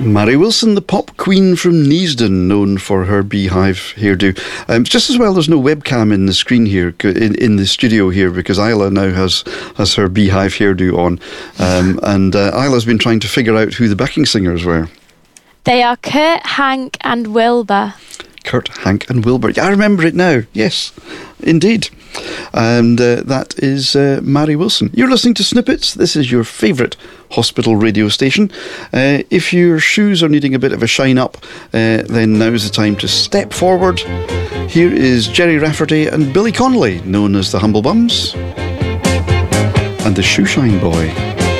Mary Wilson, the pop queen from Neasden, known for her beehive hairdo. Just as well there's no webcam in the screen here, in the studio here, because Isla now has her beehive hairdo on. And Isla's been trying to figure out who the backing singers were. They are Kurt, Hank and Wilbur. Kurt, Hank and Wilbur. Yeah, I remember it now. Yes, indeed. And that is Mary Wilson. You're listening to Snippets. This is your favourite hospital radio station. If your shoes are needing a bit of a shine up, then now's the time to step forward. Here is Jerry Rafferty and Billy Connolly, known as the Humble Bums, and the Shoeshine Boy.